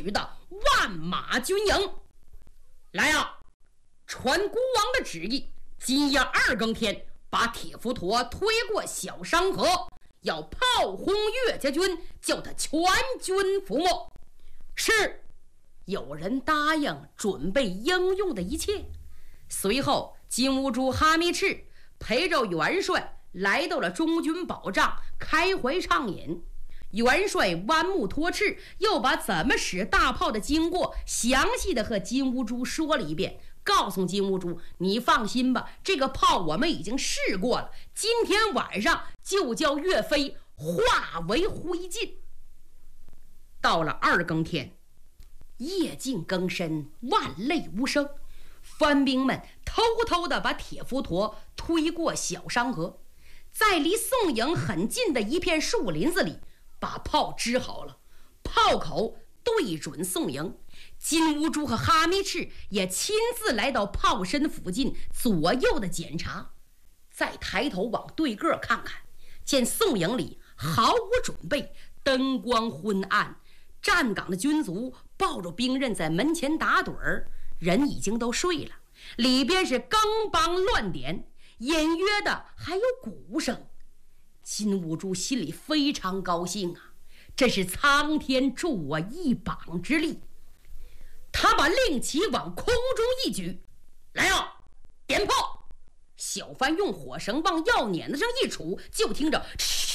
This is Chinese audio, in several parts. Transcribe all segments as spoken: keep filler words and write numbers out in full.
取的万马军营。来啊，传孤王的旨意，今夜二更天把铁浮陀推过小商河，要炮轰岳家军，叫他全军覆没。是。有人答应准备应用的一切。随后金兀术、哈密赤陪着元帅来到了中军保障，开怀畅饮。元帅弯目托赤，又把怎么使大炮的经过详细的和金兀术说了一遍，告诉金兀术，你放心吧，这个炮我们已经试过了，今天晚上就叫岳飞化为灰烬。到了二更天，夜静更深，万类无声，番兵们偷偷地把铁浮陀推过小商河，在离宋营很近的一片树林子里把炮支好了，炮口对准宋营。金兀术和哈密赤也亲自来到炮身附近左右的检查，再抬头往对个看看，见宋营里毫无准备，灯光昏暗，站岗的军卒抱着兵刃在门前打盹儿，人已经都睡了，里边是钢梆乱点，隐约的还有鼓声。金兀术心里非常高兴啊，这是苍天助我一膀之力。他把令旗往空中一举，来啊，点炮！小番用火绳往药碾子上一杵，就听着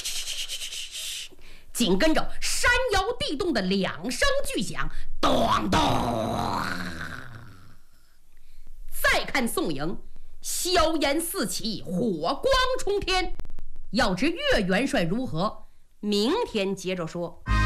紧跟着山摇地动的两声巨响，咚咚。再看宋营，硝烟四起，火光冲天。要知岳元帅如何，明天接着说。